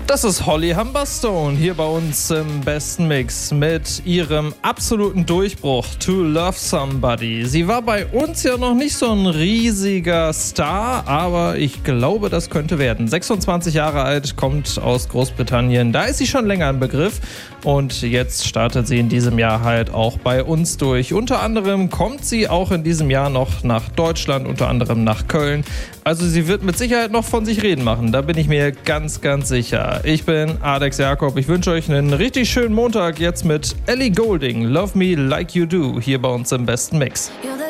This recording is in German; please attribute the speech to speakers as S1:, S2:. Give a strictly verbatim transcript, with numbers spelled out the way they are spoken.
S1: Das ist Holly Humberstone hier bei uns im besten Mix mit ihrem absoluten Durchbruch To Love Somebody. Sie war bei uns ja noch nicht so ein riesiger Star, aber ich glaube, das könnte werden. sechsundzwanzig Jahre alt, kommt aus Großbritannien, da ist sie schon länger im Begriff und jetzt startet sie in diesem Jahr halt auch bei uns durch. Unter anderem kommt sie auch in diesem Jahr noch nach Deutschland, unter anderem nach Köln. Also sie wird mit Sicherheit noch von sich reden machen, da bin ich mir ganz, ganz sicher. Ich bin Alex Jakob, ich wünsche euch einen richtig schönen Montag jetzt mit Ellie Goulding, Love Me Like You Do, hier bei uns im besten Mix.
S2: You're the